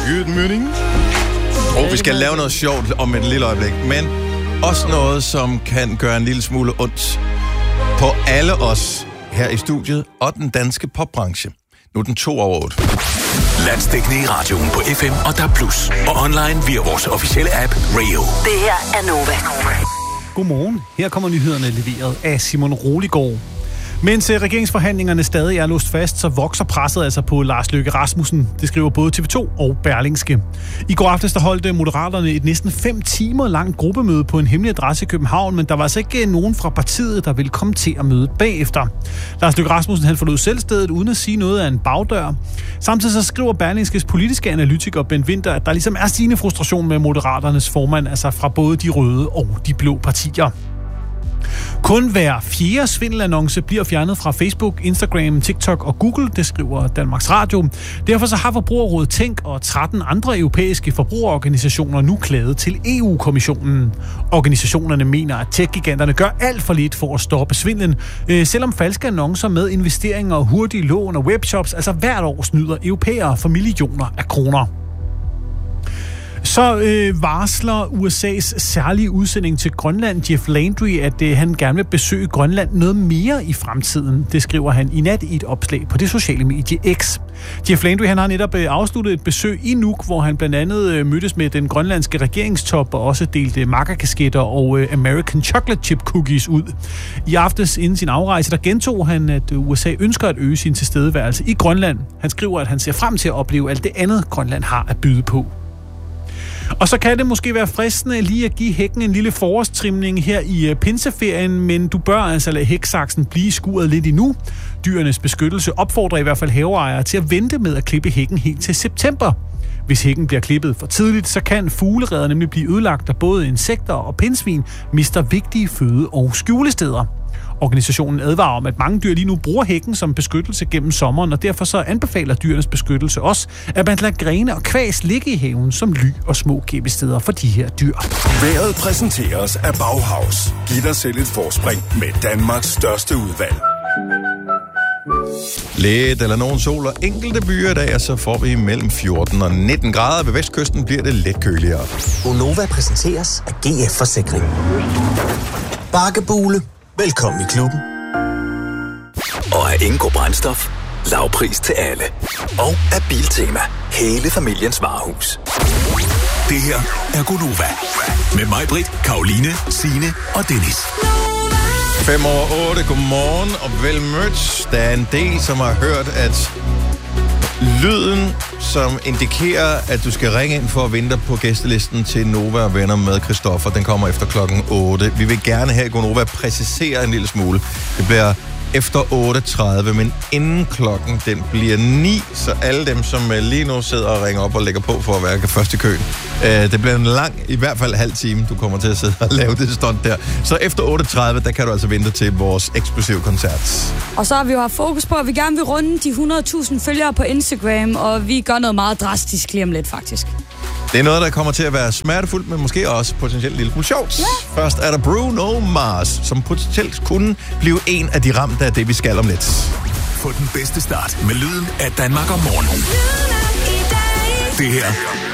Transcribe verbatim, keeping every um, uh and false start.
Good morning. Og vi skal lave noget sjovt om et lille øjeblik, men også noget, som kan gøre en lille smule ondt på alle os her i studiet og den danske popbranche. Nu er den to over otte. Landsdækkende i radioen på F M og D A B plus, og online via vores officielle app Radio. Det her er Nova. Godmorgen. Her kommer nyhederne leveret af Simon Roligård. Mens regeringsforhandlingerne stadig er låst fast, så vokser presset altså på Lars Løkke Rasmussen. Det skriver både T V to og Berlingske. I går aftes der holdt Moderaterne et næsten fem timer langt gruppemøde på en hemmelig adresse i København, men der var altså ikke nogen fra partiet, der ville komme til at møde bagefter. Lars Løkke Rasmussen han forlod selv stedet uden at sige noget af en bagdør. Samtidig så skriver Berlingskes politiske analytiker Bent Winther, at der ligesom er stigende frustration med Moderaternes formand, altså fra både de røde og de blå partier. Kun hver fjerde svindelannonce bliver fjernet fra Facebook, Instagram, TikTok og Google, det skriver Danmarks Radio. Derfor så har Forbrugerrådet Tænk og tretten andre europæiske forbrugerorganisationer nu klaget til E U-kommissionen. Organisationerne mener, at tech-giganterne gør alt for lidt for at stoppe svindlen, øh, selvom falske annoncer med investeringer, hurtige lån og webshops altså hvert år snyder europæere for millioner af kroner. Så øh, varsler U S A's særlige udsending til Grønland, Jeff Landry, at øh, han gerne vil besøge Grønland noget mere i fremtiden. Det skriver han i nat i et opslag på det sociale medie X. Jeff Landry han har netop øh, afsluttet et besøg i Nuuk, hvor han blandt andet øh, mødtes med den grønlandske regeringstop og også delte makkerkasketter og øh, American Chocolate Chip Cookies ud. I aftes inden sin afrejse, der gentog han, at U S A ønsker at øge sin tilstedeværelse i Grønland. Han skriver, at han ser frem til at opleve alt det andet, Grønland har at byde på. Og så kan det måske være fristende lige at give hækken en lille forårstrimning her i pinseferien, men du bør altså lade hæksaksen blive skuret lidt endnu. Dyrenes beskyttelse opfordrer i hvert fald haveejere til at vente med at klippe hækken helt til september. Hvis hækken bliver klippet for tidligt, så kan fuglereder nemlig blive ødelagt, og både insekter og pindsvin mister vigtige føde- og skjulesteder. Organisationen advarer om, at mange dyr lige nu bruger hækken som beskyttelse gennem sommeren, og derfor så anbefaler dyrenes beskyttelse også, at man lader grene og kvæs ligge i haven som ly og små gemmesteder for de her dyr. Vejret præsenteres af Bauhaus. Giv dig selv et forspring med Danmarks største udvalg. Lidt eller nogen sol og enkelte byer i dag, og så får vi mellem fjorten og nitten grader. Ved vestkysten bliver det lidt køligere. Nova præsenteres af G F Forsikring. Bakkebule. Velkommen i klubben. Og af Ingo Brændstof. Lavpris til alle. Og af Biltema. Hele familiens varehus. Det her er Gonova. Med mig, Britt, Karoline, Signe og Dennis. fem over otte, godmorgen og vel mødt. Der er en del, som har hørt, at lyden, som indikerer, at du skal ringe ind for at vente på gæstelisten til Nova og Venner med Christoffer, den kommer efter klokken otte. Vi vil gerne her i Gonova præcisere en lille smule. Det bliver efter otte tredive, men inden klokken den bliver ni, så alle dem, som lige nu sidder og ringer op og lægger på for at være først i køen. Det bliver en lang, i hvert fald halv time, du kommer til at sidde og lave det stunt der. Så efter otte tredive, der kan du altså vente til vores eksplosive koncert. Og så har vi jo haft fokus på, at vi gerne vil runde de hundrede tusind følgere på Instagram, og vi gør noget meget drastisk lige om lidt, faktisk. Det er noget, der kommer til at være smertefuldt, men måske også potentielt en lille smule sjovt. Ja. Først er der Bruno Mars, som potentielt kunne blive en af de ramte af det, vi skal om lidt. Få den bedste start med lyden af Danmark om morgenen. Det her